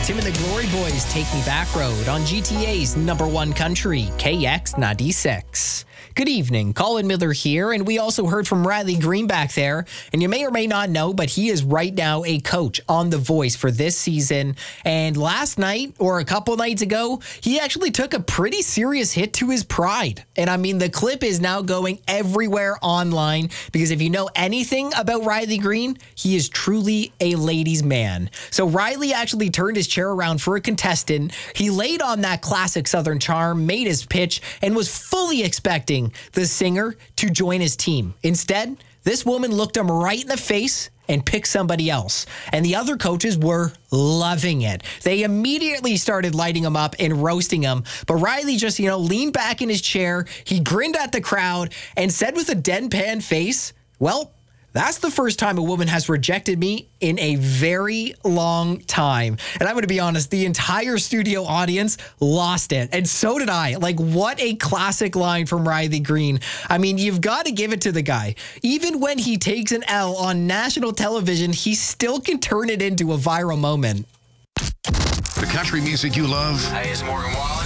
Tim and the Glory Boys, Take Me Back Road on GTA's number one country, KX96. Good evening, Colin Miller here, and we also heard from Riley Green back there, and you may or may not know, but he is right now a coach on The Voice for this season, and last night, or a couple nights ago, he actually took a pretty serious hit to his pride, and I mean, the clip is now going everywhere online, because if you know anything about Riley Green, he is truly a ladies' man. So Riley actually turned his chair around for a contestant, he laid on that classic Southern charm, made his pitch, and was fully expecting the singer to join his team. Instead, this woman looked him right in the face and picked somebody else. And the other coaches were loving it. They immediately started lighting him up and roasting him. But Riley just, leaned back in his chair. He grinned at the crowd and said with a deadpan face, well, that's the first time a woman has rejected me in a very long time. And I'm going to be honest, the entire studio audience lost it. And so did I. Like, what a classic line from Riley Green. I mean, you've got to give it to the guy. Even when he takes an L on national television, he still can turn it into a viral moment. The country music you love. Hey, it's Morgan Wallen.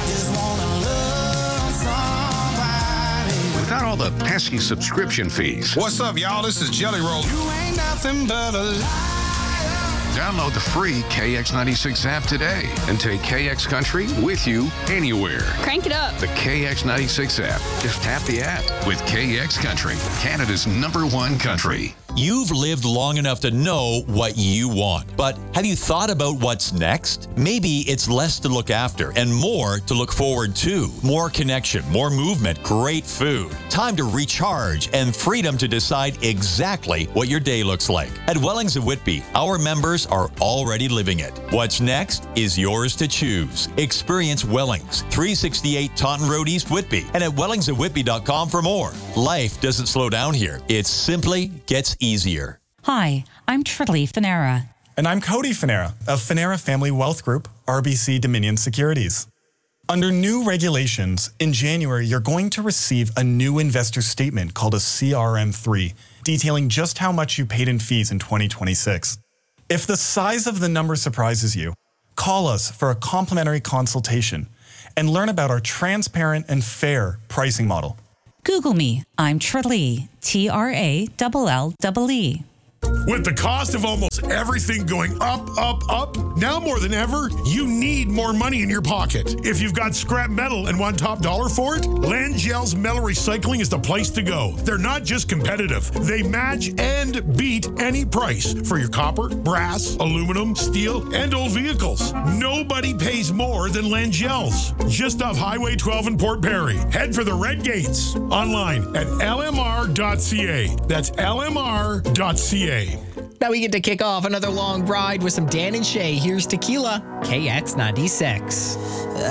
Without all the pesky subscription fees. What's up, y'all? This is Jelly Roll. You ain't nothing but a liar. Download the free KX96 app today and take KX Country with you anywhere. Crank it up. The KX96 app. Just tap the app with KX Country, Canada's number one country. You've lived long enough to know what you want, but have you thought about what's next? Maybe it's less to look after and more to look forward to. More connection, more movement, great food. Time to recharge and freedom to decide exactly what your day looks like. At Wellings of Whitby, our members are already living it. What's next is yours to choose. Experience Wellings, 368 Taunton Road, East Whitby, and at wellingsofwhitby.com for more. Life doesn't slow down here. It simply gets easier. Hi, I'm Trilly Finera. And I'm Cody Finera of Finera Family Wealth Group, RBC Dominion Securities. Under new regulations, in January, you're going to receive a new investor statement called a CRM3, detailing just how much you paid in fees in 2026. If the size of the number surprises you, call us for a complimentary consultation and learn about our transparent and fair pricing model. Google me. I'm Tralee, Trallee. With the cost of almost everything going up, now more than ever, you need more money in your pocket. If you've got scrap metal and want top dollar for it, Langell's Metal Recycling is the place to go. They're not just competitive, they match and beat any price for your copper, brass, aluminum, steel, and old vehicles. Nobody pays more than Langell's. Just off Highway 12 in Port Perry. Head for the Red Gates. Online at lmr.ca. That's lmr.ca. Now we get to kick off another long ride with some Dan and Shay. Here's Tequila, KX96.